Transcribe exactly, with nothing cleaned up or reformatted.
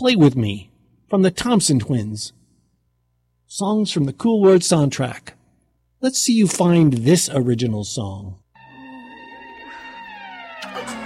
Play With Me from the Thompson Twins. Songs from the Cool World soundtrack. Let's see you find this original song. Oh.